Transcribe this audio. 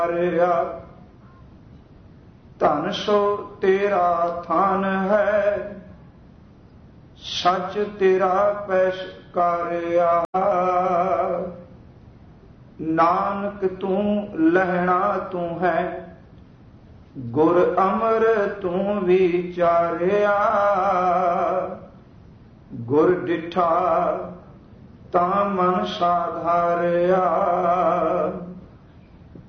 ਰਿਆ ਧਨ ਸੋ ਤੇਰਾ ਥਾਨ ਹੈ, ਸੱਚ ਤੇਰਾ ਪੈਸ਼ਕਾਰਿਆ। ਨਾਨਕ ਤੂੰ ਲਹਿਣਾ ਤੂੰ ਹੈ, ਗੁਰ ਅਮਰ ਤੂੰ ਵਿਚਾਰਿਆ। ਗੁਰ ਡਿਠਾ ਤਾਂ ਮਨ ਸਾਧਾਰਿਆ,